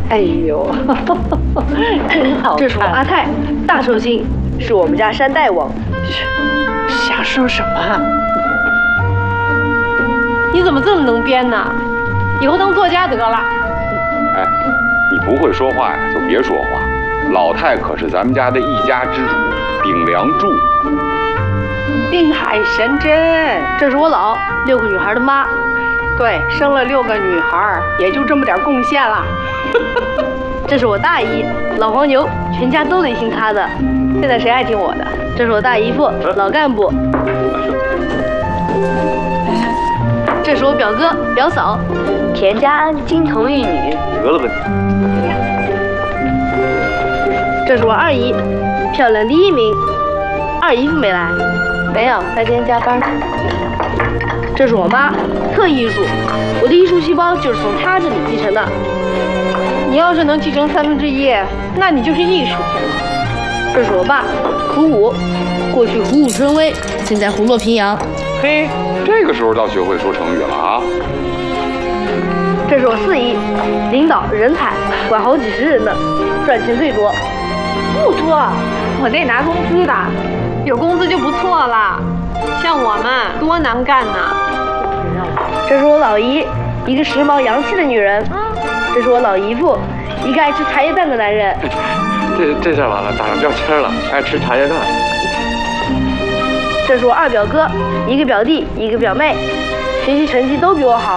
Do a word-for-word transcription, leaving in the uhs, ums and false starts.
哎呦，真好看！ 这是我阿泰，大寿星，是我们家山大王。 瞎说什么啊？ 你怎么这么能编呢？以后当作家得了。 哎，你不会说话呀，就别说话。老太可是咱们家的一家之主，顶梁柱。 定海神针。 这是我姥，六个女孩的妈。 对，生了六个女孩，也就这么点贡献了。 这是我大姨，老黄牛，全家都得听她的。现在谁爱听我的？这是我大姨夫，老干部。这是我表哥、表嫂， 田家安，金童玉女。 得了吧你！ 这是我二姨，漂亮第一名。二姨夫没来， 没有，他今天加班。 这是我妈，特艺术，我的艺术细胞就是从她这里继承的。你要是能继承三分之一，那你就是艺术。这是我爸，虎舞，过去虎舞春威，现在虎落平阳。 嘿，这个时候倒学会说成语了啊！ 这是我四姨，领导人才，管好几十人呢，赚钱最多。 不多，我得拿工资的，有工资就不错了。像我们多难干呢。 这是我老姨，一个时髦洋气的女人。这是我老姨夫，一个爱吃茶叶蛋的男人。 这这下完了，打上标签了，爱吃茶叶蛋。 这是我二表哥，一个表弟，一个表妹，学习成绩都比我好。